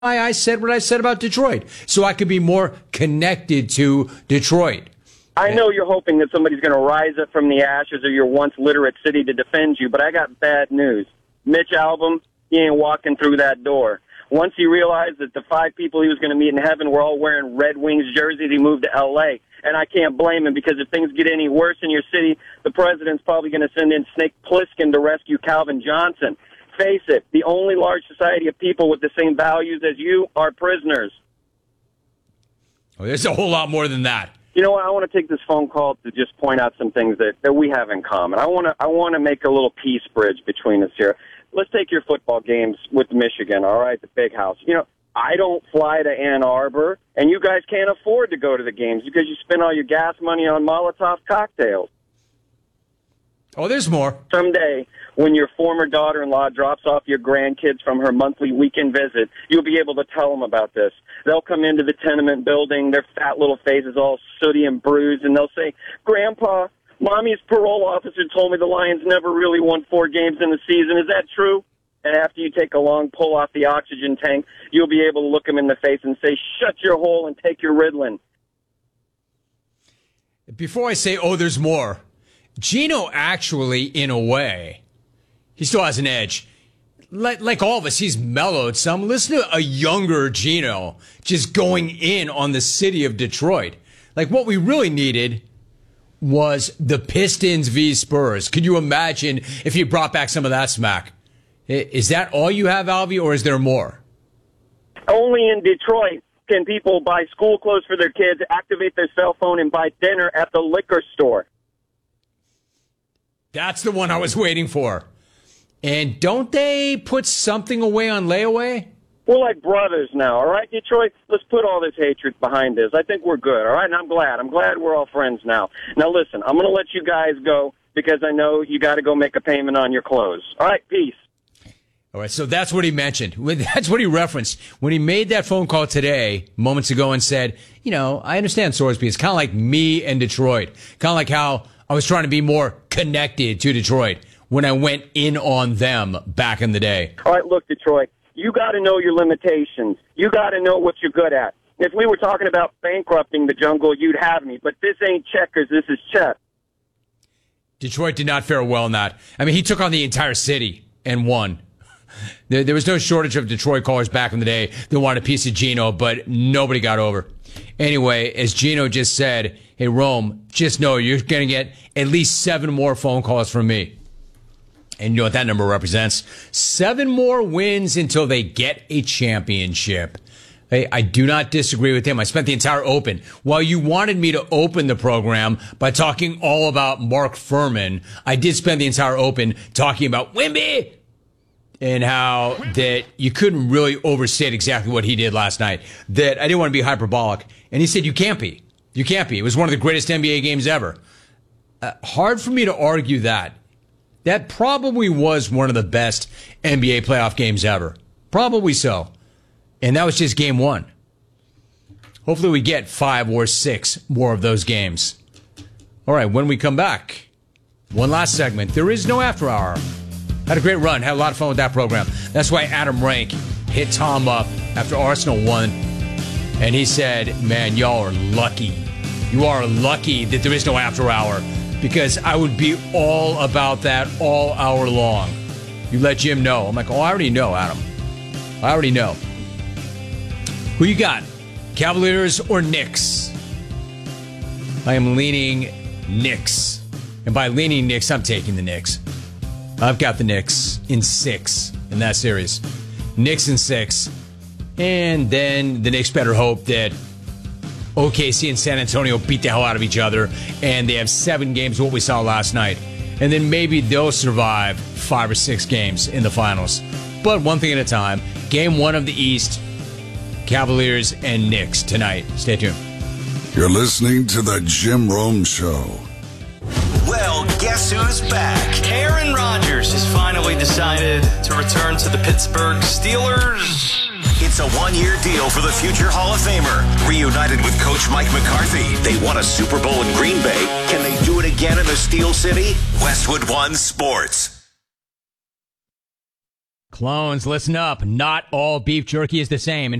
I said what I said about Detroit, so I could be more connected to Detroit. I know you're hoping that somebody's going to rise up from the ashes of your once literate city to defend you, but I got bad news. Mitch Albom, he ain't walking through that door. Once he realized that the 5 people he was going to meet in heaven were all wearing Red Wings jerseys, he moved to L.A., and I can't blame him, because if things get any worse in your city, the president's probably going to send in Snake Plissken to rescue Calvin Johnson. Face it, the only large society of people with the same values as you are prisoners. Oh, there's a whole lot more than that. You know what? I want to take this phone call to just point out some things that we have in common. I want to make a little peace bridge between us here. Let's take your football games with Michigan, all right, the Big House. You know, I don't fly to Ann Arbor, and you guys can't afford to go to the games because you spend all your gas money on Molotov cocktails. Oh, there's more. Someday, when your former daughter-in-law drops off your grandkids from her monthly weekend visit, you'll be able to tell them about this. They'll come into the tenement building, their fat little faces all sooty and bruised, and they'll say, "Grandpa, Mommy's parole officer told me the Lions never really won 4 games in the season. Is that true?" And after you take a long pull off the oxygen tank, you'll be able to look them in the face and say, "Shut your hole and take your Ritalin." Before I say, oh, there's more, Gino actually, in a way, he still has an edge. Like all of us, he's mellowed some. Listen to a younger Gino just going in on the city of Detroit. Like, what we really needed was the Pistons v. Spurs. Could you imagine if he brought back some of that smack? Is that all you have, Alvy, or is there more? Only in Detroit can people buy school clothes for their kids, activate their cell phone, and buy dinner at the liquor store. That's the one I was waiting for. And don't they put something away on layaway? We're like brothers now, all right, Detroit? Let's put all this hatred behind us. I think we're good, all right? And I'm glad we're all friends now. Now, listen, I'm going to let you guys go because I know you got to go make a payment on your clothes. All right, peace. All right, so that's what he mentioned. That's what he referenced when he made that phone call today, moments ago, and said, you know, I understand Sorsby. It's kind of like me and Detroit. Kind of like how I was trying to be more connected to Detroit when I went in on them back in the day. All right, look, Detroit, you got to know your limitations. You got to know what you're good at. If we were talking about bankrupting the jungle, you'd have me. But this ain't checkers. This is chess. Detroit did not fare well in that. I mean, he took on the entire city and won. There was no shortage of Detroit callers back in the day that wanted a piece of Gino, but nobody got over. Anyway, as Gino just said, hey, Rome, just know you're going to get at least 7 more phone calls from me. And you know what that number represents? 7 more wins until they get a championship. Hey, I do not disagree with him. I spent the entire Open. While you wanted me to open the program by talking all about Mark Furman, I did spend the entire Open talking about Wemby and how that you couldn't really overstate exactly what he did last night. That I didn't want to be hyperbolic. And he said, you can't be. You can't be. It was one of the greatest NBA games ever. Hard for me to argue that. That probably was one of the best NBA playoff games ever. Probably so. And that was just game 1. Hopefully we get 5 or 6 more of those games. All right, when we come back, one last segment. There is no after hour. Had a great run. Had a lot of fun with that program. That's why Adam Rank hit Tom up after Arsenal won. And he said, man, y'all are lucky. You are lucky that there is no after hour. Because I would be all about that all hour long. You let Jim know. I'm like, oh, I already know, Adam. I already know. Who you got? Cavaliers or Knicks? I am leaning Knicks. And by leaning Knicks, I'm taking the Knicks. I've got the Knicks in 6 in that series. Knicks in 6. And then the Knicks better hope that OKC and San Antonio beat the hell out of each other, and they have 7 games, what we saw last night. And then maybe they'll survive 5 or 6 games in the finals. But one thing at a time. Game 1 of the East, Cavaliers and Knicks tonight. Stay tuned. You're listening to The Jim Rome Show. Well, guess who's back? Aaron Rodgers has finally decided to return to the Pittsburgh Steelers. It's a 1-year deal for the future Hall of Famer. Reunited with Coach Mike McCarthy, they won a Super Bowl in Green Bay. Can they do it again in the Steel City? Westwood One Sports. Clones, listen up. Not all beef jerky is the same.